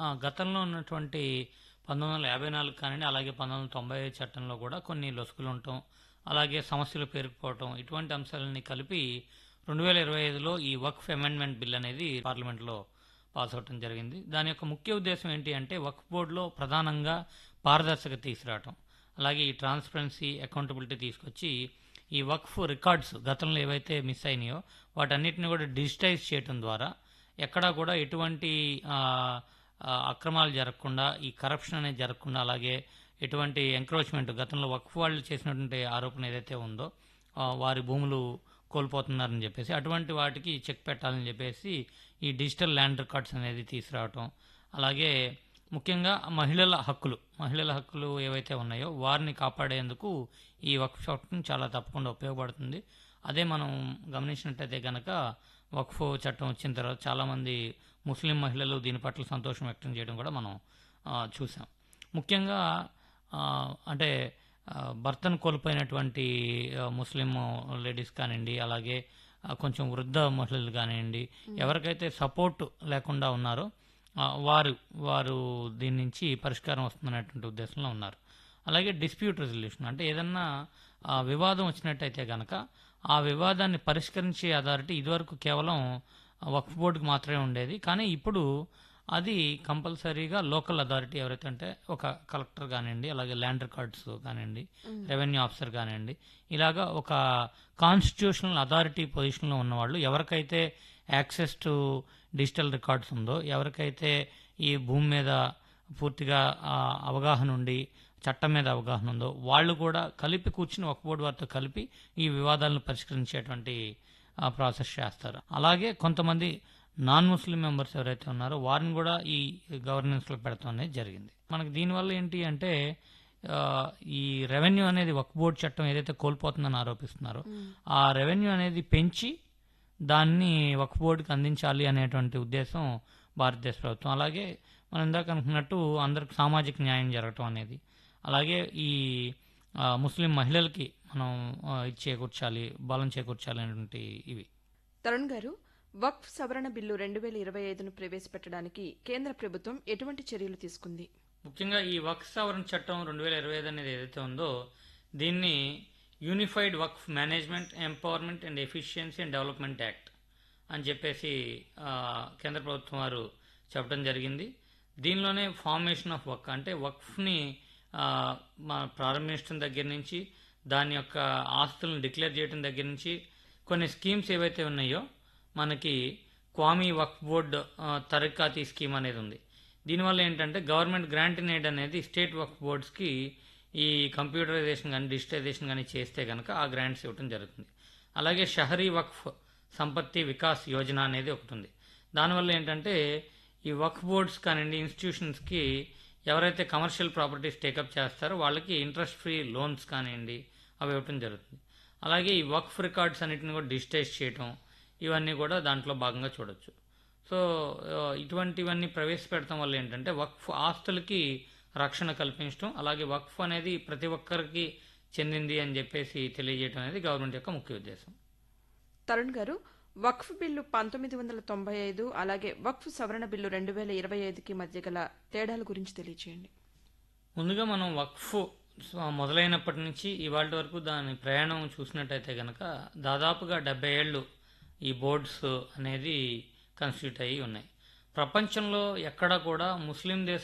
గతంలో ఉన్నటువంటి 1954 కానివ్వండి, అలాగే 1995 చట్టంలో కూడా కొన్ని లొసుగులు ఉండటం, అలాగే సమస్యలు పేరుకుపోవటం, ఇటువంటి అంశాలని కలిపి 2025లో ఈ వక్ఫ్ అమెండ్మెంట్ బిల్ అనేది పార్లమెంట్లో పాస్ అవటం జరిగింది. దాని యొక్క ముఖ్య ఉద్దేశం ఏంటి అంటే వక్ఫ్ బోర్డులో ప్రధానంగా పారదర్శకత తీసుకురావటం, అలాగే ఈ ట్రాన్స్పరెన్సీ, అకౌంటబిలిటీ తీసుకొచ్చి ఈ వక్ఫ్ రికార్డ్స్ గతంలో ఏవైతే మిస్ అయినాయో వాటన్నిటిని కూడా డిజిటైజ్ చేయటం ద్వారా ఎక్కడా కూడా ఎటువంటి అక్రమాలు జరగకుండా, ఈ కరప్షన్ అనేది జరగకుండా, అలాగే ఎటువంటి ఎంక్రోచ్మెంట్ గతంలో వక్ఫ్ వాళ్ళు చేసినటువంటి ఆరోపణ ఏదైతే ఉందో వారి భూములు కోల్పోతున్నారని చెప్పేసి అటువంటి వాటికి చెక్ పెట్టాలని చెప్పేసి ఈ డిజిటల్ ల్యాండ్ రికార్డ్స్ అనేది తీసుకురావటం, అలాగే ముఖ్యంగా మహిళల హక్కులు ఏవైతే ఉన్నాయో వారిని కాపాడేందుకు ఈ వక్ఫ్ చట్టం చాలా తప్పకుండా ఉపయోగపడుతుంది. అదే మనం గమనించినట్టయితే కనుక వక్ఫ్ చట్టం వచ్చిన తర్వాత చాలామంది ముస్లిం మహిళలు దీని పట్ల సంతోషం వ్యక్తం చేయడం కూడా మనం చూసాం. ముఖ్యంగా అంటే భర్తను కోల్పోయినటువంటి ముస్లిం లేడీస్ కానివ్వండి, అలాగే కొంచెం వృద్ధ మహిళలు కానివ్వండి, ఎవరికైతే సపోర్ట్ లేకుండా ఉన్నారో వారు దీని నుంచి పరిష్కారం వస్తుందనేటువంటి ఉద్దేశంలో ఉన్నారు. అలాగే డిస్ప్యూట్ రెజల్యూషన్ అంటే ఏదన్నా వివాదం వచ్చినట్టయితే కనుక ఆ వివాదాన్ని పరిష్కరించే అథారిటీ ఇదివరకు కేవలం వక్ఫ్ బోర్డుకి మాత్రమే ఉండేది. కానీ ఇప్పుడు అది కంపల్సరీగా లోకల్ అథారిటీ ఎవరైతే అంటే ఒక కలెక్టర్ కానివ్వండి, అలాగే ల్యాండ్ రికార్డ్స్ కానివ్వండి, రెవెన్యూ ఆఫీసర్ కానివ్వండి, ఇలాగా ఒక కాన్స్టిట్యూషనల్ అథారిటీ పొజిషన్లో ఉన్నవాళ్ళు ఎవరికైతే యాక్సెస్ టు డిజిటల్ రికార్డ్స్ ఉందో, ఎవరికైతే ఈ భూమి మీద పూర్తిగా అవగాహన ఉండి చట్టం మీద అవగాహన ఉందో వాళ్ళు కూడా కలిపి కూర్చుని వక్ఫ్ బోర్డు వారితో కలిపి ఈ వివాదాలను పరిష్కరించేటువంటి ప్రాసెస్ చేస్తారు. అలాగే కొంతమంది నాన్ ముస్లిం మెంబర్స్ ఎవరైతే ఉన్నారో వారిని కూడా ఈ గవర్నెన్స్లో పెడతాం అనేది జరిగింది. మనకి దీనివల్ల ఏంటి అంటే ఈ రెవెన్యూ అనేది వక్ఫ్ బోర్డు చట్టం ఏదైతే కోల్పోతుందని ఆరోపిస్తున్నారో ఆ రెవెన్యూ అనేది పెంచి దాన్ని వక్ఫ్ బోర్డుకి అందించాలి అనేటువంటి ఉద్దేశం భారతదేశ ప్రభుత్వం. అలాగే మనం ఇందాక అనుకున్నట్టు అందరికి సామాజిక న్యాయం జరగటం అనేది, అలాగే ఈ ముస్లిం మహిళలకి మనం బలం చేకూర్చాలి అనేటువంటి ఇవి. తరుణ్ గారు, వక్ఫ్ సవరణ బిల్లు 2025ను ప్రవేశపెట్టడానికి కేంద్ర ప్రభుత్వం ఎటువంటి చర్యలు తీసుకుంది? ముఖ్యంగా ఈ వక్ఫ్ సవరణ చట్టం 2025 అనేది ఏదైతే ఉందో దీన్ని unified Waqf management, empowerment and efficiency and development act అని చెప్పేసి కేంద్ర ప్రభుత్వం వారు చెప్పడం జరిగింది. దీనిలోనే ఫార్మేషన్ ఆఫ్ వక్ఫ్ అంటే వక్ఫ్ని ప్రారంభించడం దగ్గర నుంచి, దాని యొక్క ఆస్తులను డిక్లేర్ చేయడం దగ్గర నుంచి, కొన్ని స్కీమ్స్ ఏవైతే ఉన్నాయో మనకి క్వామీ వక్ఫ్ బోర్డ్ తరఖాతీ స్కీమ్ అనేది ఉంది. దీనివల్ల ఏంటంటే గవర్నమెంట్ గ్రాంట్ ఇన్ ఎయిడ్ అనేది స్టేట్ వక్ఫ్ బోర్డ్స్కి ఈ కంప్యూటరైజేషన్ కానీ డిజిటైజేషన్ కానీ చేస్తే కనుక ఆ గ్రాంట్స్ ఇవ్వడం జరుగుతుంది. అలాగే షహరీ వక్ఫ్ సంపత్తి వికాస్ యోజన అనేది ఒకటి ఉంది. దానివల్ల ఏంటంటే ఈ వక్ఫ్ బోర్డ్స్ కానివ్వండి, ఇన్స్టిట్యూషన్స్కి ఎవరైతే కమర్షియల్ ప్రాపర్టీస్ టేకప్ చేస్తారో వాళ్ళకి ఇంట్రెస్ట్ ఫ్రీ లోన్స్ కానివ్వండి అవి ఇవ్వటం జరుగుతుంది. అలాగే ఈ వక్ఫ్ రికార్డ్స్ అన్నిటిని కూడా డిజిటైజ్ చేయటం, ఇవన్నీ కూడా దాంట్లో భాగంగా చూడొచ్చు. సో ఇటువంటివన్నీ ప్రవేశపెడతాం వల్ల ఏంటంటే వక్ఫ్ ఆస్తులకి రక్షణ కల్పించడం, అలాగే వక్ఫ్ అనేది ప్రతి ఒక్కరికి చెందింది అని చెప్పేసి తెలియజేయడం అనేది గవర్నమెంట్ యొక్క ముఖ్య ఉద్దేశం. తరుణ్ గారు, వక్ఫ్ బిల్లు 1995 అలాగే వక్ఫ్ సవరణ బిల్లు 2025కి మధ్య గల తేడాల గురించి తెలియజేయండి. ముందుగా మనం వక్ఫ్ మొదలైనప్పటి నుంచి ఇవాళ వరకు దాని ప్రయాణం చూసినట్టయితే కనుక దాదాపుగా 70 ఏళ్ళు ఈ బోర్డ్స్ అనేది కన్స్టిట్యూట్ అయ్యి ఉన్నాయి. ప్రపంచంలో ఎక్కడా కూడా ముస్లిం దేశ